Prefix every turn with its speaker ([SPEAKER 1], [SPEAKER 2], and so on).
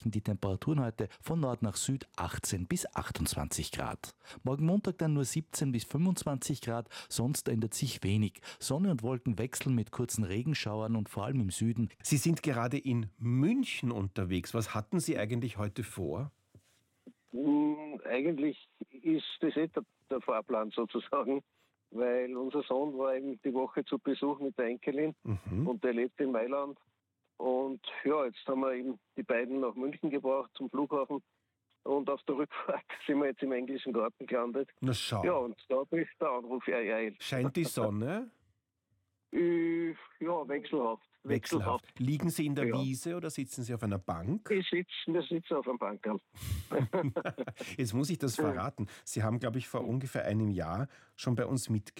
[SPEAKER 1] Die Temperaturen heute von Nord nach Süd 18 bis 28 Grad. Morgen Montag dann nur 17 bis 25 Grad, sonst ändert sich wenig. Sonne und Wolken wechseln mit kurzen Regenschauern und vor allem im Süden.
[SPEAKER 2] Sie sind gerade in München unterwegs. Was hatten Sie eigentlich heute vor?
[SPEAKER 3] Eigentlich ist das der Fahrplan sozusagen, weil unser Sohn war eben die Woche zu Besuch mit der Enkelin und der lebt in Mailand. Und ja, jetzt haben wir eben die beiden nach München gebracht zum Flughafen und auf der Rückfahrt sind wir jetzt im englischen Garten gelandet.
[SPEAKER 2] Na schau.
[SPEAKER 3] Ja, und da bricht der Anruf ein.
[SPEAKER 2] Scheint die Sonne?
[SPEAKER 3] Ja, wechselhaft.
[SPEAKER 2] Liegen Sie in der
[SPEAKER 3] Ja.
[SPEAKER 2] Wiese oder sitzen Sie auf einer Bank?
[SPEAKER 3] Wir sitzen auf einem Bankerl.
[SPEAKER 2] Jetzt muss ich das verraten. Sie haben, glaube ich, vor ungefähr einem Jahr schon bei uns mitgemacht.